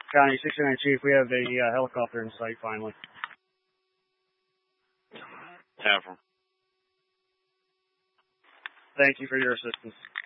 County 69 Chief, we have a helicopter in sight finally. Have them. Thank you for your assistance.